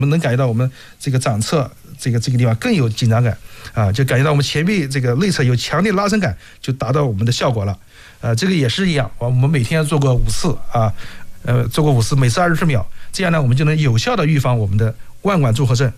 我们能感觉到我们这个掌侧这个地方更有紧张感啊，就感觉到我们前臂这个内侧有强烈拉伸感，就达到我们的效果了。这个也是一样，我们每天做过5次啊，做过5次，每次20秒，这样呢，我们就能有效的预防我们的腕管综合症。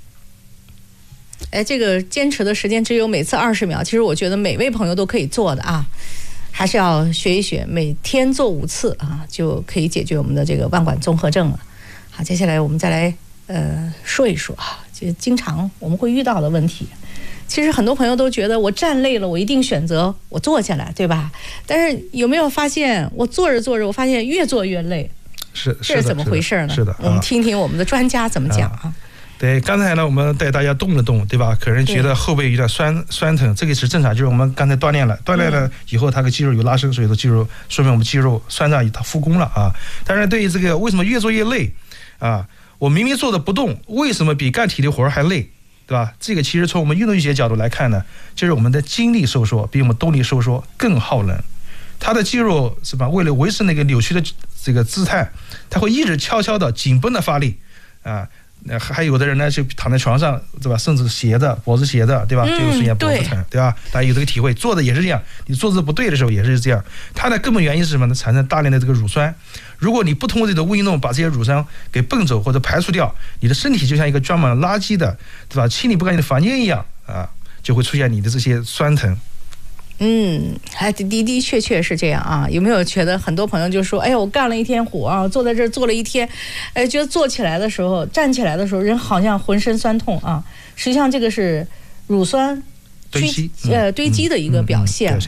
这个坚持的时间只有每次20秒，其实我觉得每位朋友都可以做的啊，还是要学一学，每天做5次啊，就可以解决我们的这个腕管综合症了。好，接下来我们再来说一说啊，就经常我们会遇到的问题。其实很多朋友都觉得我站累了，我一定选择我坐下来，对吧？但是有没有发现，我坐着坐着，我发现越坐越累，这是怎么回事呢？ 是的， 我们听听我们的专家怎么讲啊。 对，刚才呢，我们带大家动了动，对吧？可能觉得后背有点酸疼，这个是正常，就是我们刚才锻炼了以后，它的肌肉有拉伸，所以说肌肉说明我们肌肉酸胀它复工了啊。当然，对于这个为什么越做越累啊？我明明做的不动，为什么比干体力活还累？对吧？这个其实从我们运动医学角度来看呢，就是我们的精力收缩比我们动力收缩更耗能。它的肌肉是吧？为了维持那个扭曲的这个姿态，它会一直悄悄的紧绷的发力啊。还有的人呢，就躺在床上，对吧？甚至斜的，脖子斜的，对吧？就有出现脖子疼，对吧？大家有这个体会，坐的也是这样，你坐姿不对的时候也是这样。它的根本原因是什么呢？产生大量的这个乳酸。如果你不通过这个运动把这些乳酸给泵走或者排除掉，你的身体就像一个装满了垃圾的，对吧？清理不干净的房间一样啊，就会出现你的这些酸疼。 还的确是这样啊。有没有觉得很多朋友就说，哎呀，我干了一天活啊，坐在这儿坐了一天，觉得坐起来的时候、站起来的时候，人好像浑身酸痛啊。实际上这个是乳酸堆积的一个表现。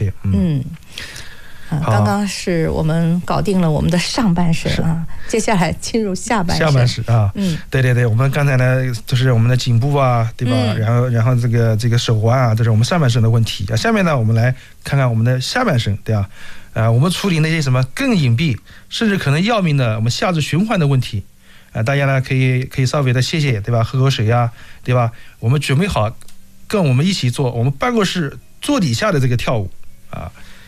刚刚是我们搞定了我们的上半身啊，接下来进入下半身啊。对，我们刚才呢就是我们的颈部啊，对吧？然后这个手腕啊，这是我们上半身的问题。下面呢，我们来看看我们的下半身，对吧？我们处理那些什么更隐蔽，甚至可能要命的我们下肢循环的问题大家呢可以稍微的歇歇，对吧？喝口水啊，对吧？我们准备好跟我们一起做我们办公室桌底下的这个跳舞啊。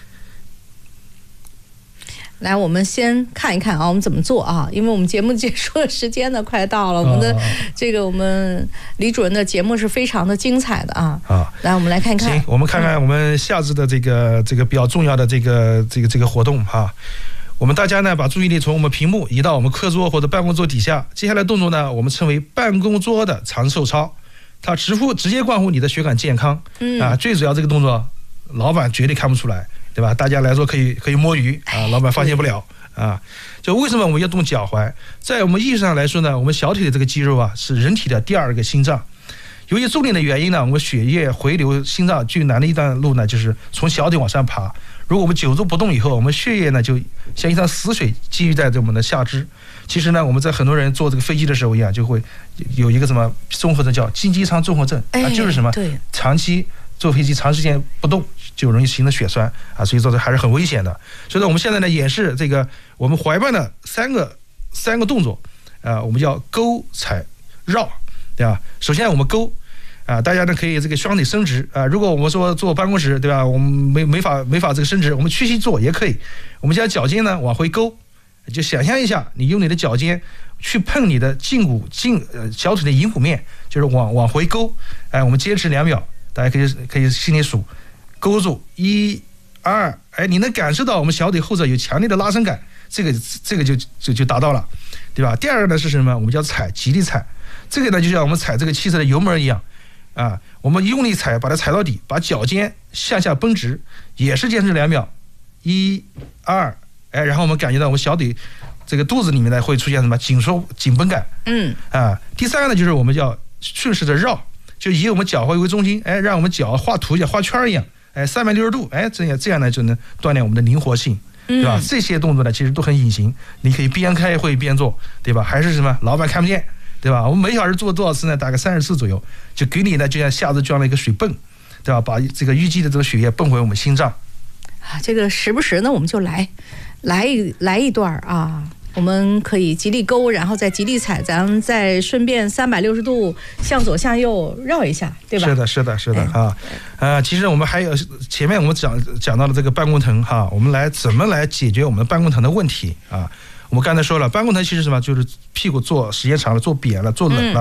来，我们先看一看啊，我们怎么做啊？因为我们节目结束的时间呢快到了，我们的我们李主任的节目是非常的精彩的啊。来，我们来看看。 行，我们看看我们下肢的这个比较重要的这个活动啊。我们大家呢把注意力从我们屏幕移到我们课桌或者办公桌底下，接下来动作呢我们称为办公桌的长寿操，它直接关乎你的血管健康最主要这个动作，老板绝对看不出来。对吧？大家来说可以摸鱼啊，老板发现不了啊。就为什么我们要动脚踝？在我们意义上来说呢，我们小腿的这个肌肉啊是人体的第2个心脏。由于重力的原因呢，我们血液回流心脏最难的一段路呢，就是从小腿往上爬。如果我们久坐不动以后，我们血液呢就像一滩死水积聚在我们的下肢。其实呢，我们在很多人坐这个飞机的时候一样，就会有一个什么综合症叫经济舱综合症就是什么长期坐飞机长时间不动就容易形成血栓啊，所以说这还是很危险的。所以说我们现在呢演示这个我们踝瓣的三个动作我们叫勾踩绕，对吧？首先我们勾大家呢可以这个双腿伸直如果我们说坐办公室，对吧？我们没法这个伸直，我们屈膝坐也可以。我们将脚尖呢往回勾，就想象一下，你用你的脚尖去碰你的小腿的胫骨面，就是往回勾。我们坚持2秒。大家可以心里数，勾住1、2，你能感受到我们小腿后侧有强烈的拉伸感，这个就达到了，对吧？第2个呢是什么？我们叫踩，极力踩，这个呢就像我们踩这个汽车的油门一样我们用力踩，把它踩到底，把脚尖向下绷直，也是坚持2秒，1、2，然后我们感觉到我们小腿这个肚子里面呢会出现什么紧绷感，第3个呢就是我们要顺势的绕。就以我们脚踝为中心，让我们脚画图像画圈一样，360度，这样呢就能锻炼我们的灵活性，对吧？这些动作呢其实都很隐形，你可以边开会边做，对吧？还是什么老板看不见，对吧？我们每小时做多少次呢？大概30次左右，就给你呢就像下肢装了一个水泵，对吧？把这个淤积的这个血液泵回我们心脏。 这个时不时呢我们就来一段啊。我们可以极力勾，然后再极力踩，咱们再顺便360度向左向右绕一下，对吧？ 是的其实我们还有前面我们讲到了这个半弓疼我们怎么来解决我们半弓疼的问题我们刚才说了，半弓疼其实什么，就是屁股坐时间长了，坐扁了，坐冷了